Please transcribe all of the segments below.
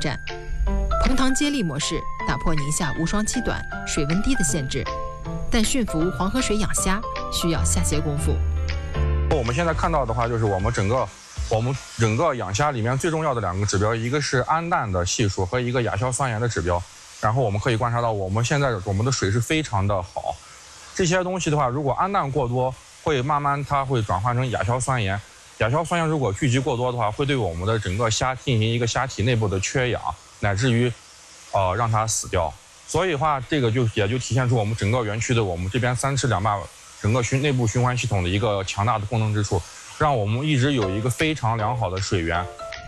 战。彭塘接力模式打破宁夏无霜期短、水温低的限制，但驯服黄河水养虾需要下些功夫。 我们现在看到的话，就是我们整个养虾里面最重要的2个指标，一个是氨氮的系数和一个亚硝酸盐的指标。然后我们可以观察到，我们现在我们的水是非常的好。这些东西的话，如果氨氮过多，会慢慢它会转换成亚硝酸盐。亚硝酸盐如果聚集过多的话，会对我们的整个虾进行一个虾体内部的缺氧，乃至于让它死掉。所以的话，这个也就体现出我们整个园区的我们这边3吃2坝整个内部循环系统的一个强大的功能之处，让我们一直有一个非常良好的水源。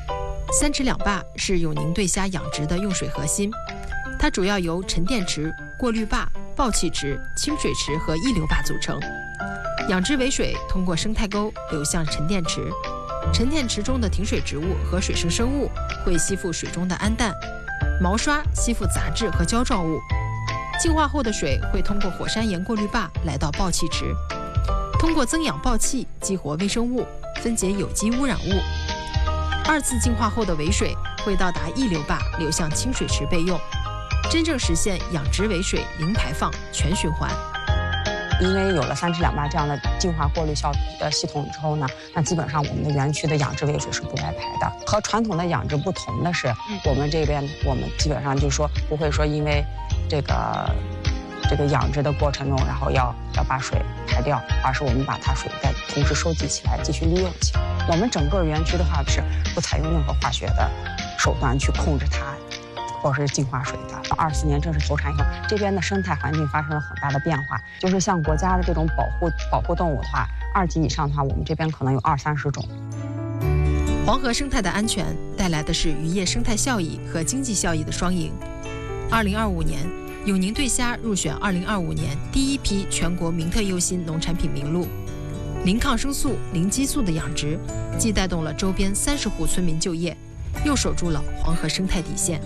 3池2坝是永宁对虾养殖的用水核心，它主要由沉淀池、过滤坝、爆气池、清水池和溢流坝组成。养殖尾水通过生态沟流向沉淀池，沉淀池中的停水植物和水生生物会吸附水中的氨氮，毛刷吸附杂质和胶状物。净化后的水会通过火山岩过滤坝来到爆气池，通过增氧爆气激活微生物，分解有机污染物。2次净化后的尾水会到达溢流坝流向清水池备用，真正实现养殖尾水零排放全循环。 因为有了3池2坝这样的净化过滤系统之后呢，那基本上我们的园区的养殖尾水是不外排的。和传统的养殖不同的是，我们这边我们基本上就是说不会说因为这个养殖的过程中，然后要把水排掉，而是我们把它水再同时收集起来，继续利用起来。我们整个园区的话是不采用任何化学的手段去控制它，或者是净化水的。24年正式投产以后，这边的生态环境发生了很大的变化，就是像国家的这种保护动物的话，2级以上的话，我们这边可能有20-30种。 黄河生态的安全带来的是渔业生态效益和经济效益的双赢。2025年，永宁对虾入选2025年第1批全国名特优新农产品名录。零抗生素、零激素的养殖，既带动了周边30户村民就业，又守住了黄河生态底线。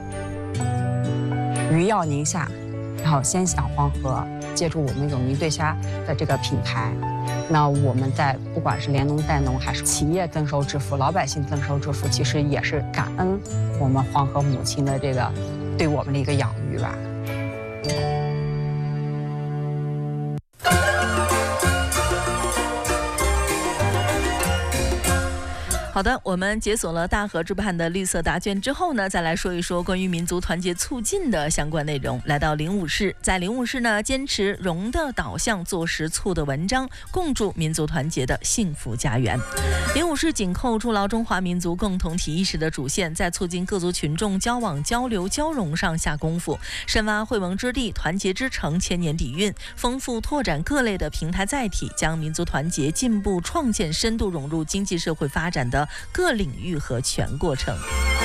鱼跃宁夏，然后先享黄河，借助我们永宁对虾的这个品牌，那我们在不管是联农带农还是企业增收致富、老百姓增收致富，其实也是感恩我们黄河母亲的这个对我们的一个养育吧。 好的，我们解锁了大河之畔的绿色答卷之后呢，再来说一说关于民族团结促进的相关内容。来到灵武市，在灵武市呢，坚持荣的导向，做实促的文章，共筑民族团结的幸福家园。灵武市紧扣筑牢中华民族共同体意识的主线，在促进各族群众交往交流交融上下功夫，深挖惠盟之地、团结之城千年底蕴，丰富拓展各类的平台载体，将民族团结进步创建深度融入经济社会发展的各领域和全过程。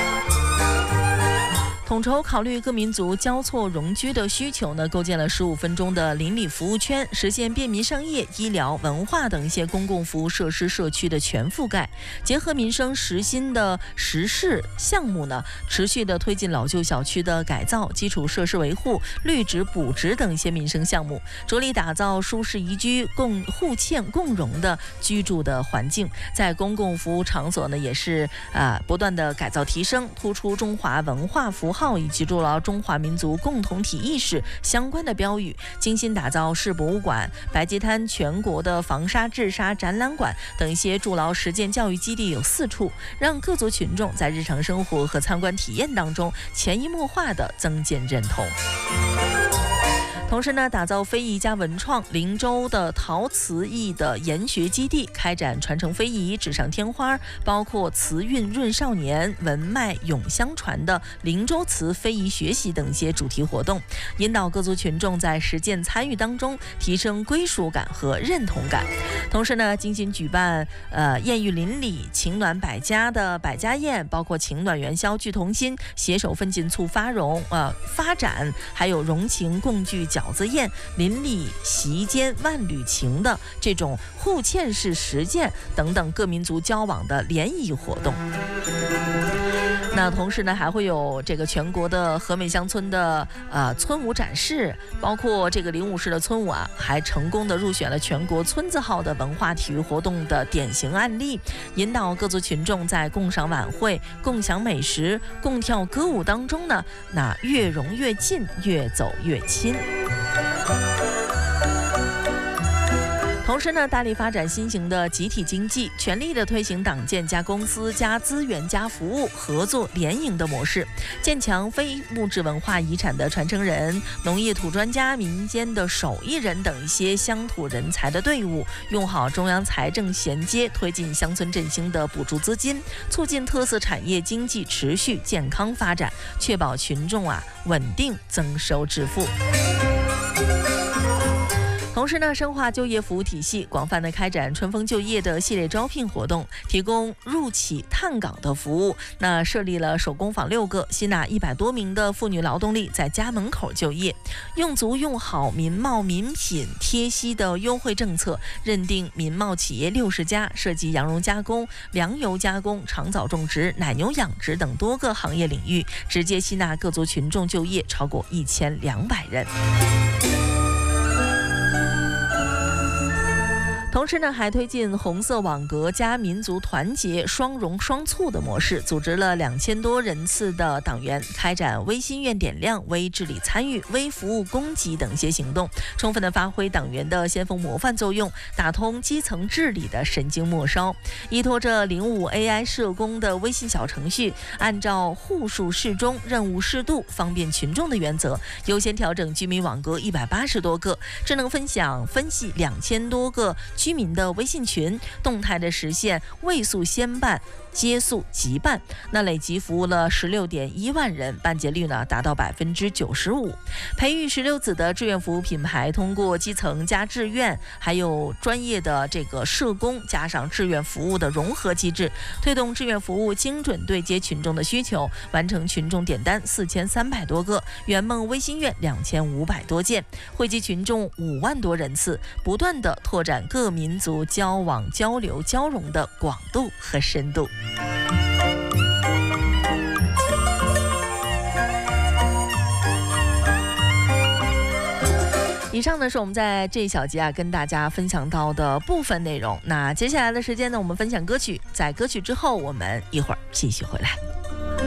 统筹考虑各民族交错融居的需求呢，构建了15分钟的邻里服务圈，实现便民商业、医疗、文化等一些公共服务设施社区的全覆盖。结合民生实心的实事项目呢，持续的推进老旧小区的改造、基础设施维护、绿植补植等一些民生项目，着力打造舒适宜居、互嵌共融的居住的环境。在公共服务场所呢，也是不断的改造提升，突出中华文化符号以及筑牢中华民族共同体意识相关的标语，精心打造市博物馆、白鸡滩全国的防沙治沙展览馆等一些筑牢实践教育基地有4处，让各族群众在日常生活和参观体验当中潜移默化地增建认同。同时呢，打造非遗加文创，灵州的陶瓷艺的研学基地开展传承非遗、纸上添花，包括瓷韵润少年、文脉永相传的灵州瓷非遗学习等一些主题活动，引导各族群众在实践参与当中提升归属感和认同感。同时呢，精心举办艳遇邻里、情暖百家的百家宴，包括情暖元宵聚同心、携手奋进促发展，还有融情共聚饺子宴、邻里席间万缕情的这种互嵌式实践等等各民族交往的联谊活动。那同时呢，还会有这个全国的和美乡村的村舞展示，包括这个灵武市的村舞啊，还成功的入选了全国村字号的文化体育活动的典型案例，引导各族群众在共赏晚会、共享美食、共跳歌舞当中呢，那越融越近，越走越亲。同时呢，大力发展新型的集体经济，全力的推行党建加公司加资源加服务合作联营的模式，建强非物质文化遗产的传承人、农业土专家、民间的手艺人等一些乡土人才的队伍，用好中央财政衔接，推进乡村振兴的补助资金，促进特色产业经济持续健康发展，确保群众稳定增收致富。同时呢，深化就业服务体系，广泛的开展春风就业的系列招聘活动，提供入企探岗的服务。那设立了手工坊6个，吸纳100多名的妇女劳动力在家门口就业。用足用好民贸民品贴息的优惠政策，认定民贸企业60家，涉及羊绒加工、粮油加工、长枣种植、奶牛养殖等多个行业领域，直接吸纳各族群众就业超过1200人。同时呢，还推进红色网格加民族团结双融双促的模式，组织了2000多人次的党员开展微心愿点亮、微治理参与、微服务供给等一些行动，充分的发挥党员的先锋模范作用，打通基层治理的神经末梢。依托着05 AI 社工的微信小程序，按照户数适中、任务适度、方便群众的原则，优先调整居民网格180多个，智能分享分析2000多个居民的微信群，动态的实现未速先办、接速即办，那累计服务了16.1万人，办结率呢达到95%。培育16子的志愿服务品牌，通过基层加志愿，还有专业的这个社工加上志愿服务的融合机制，推动志愿服务精准对接群众的需求，完成群众点单4300多个，圆梦微心愿2500多件，惠及群众5万多人次，不断的拓展各民族交往交流交融的广度和深度。以上呢是我们在这一小节跟大家分享到的部分内容。那接下来的时间呢，我们分享歌曲，在歌曲之后，我们一会儿继续回来。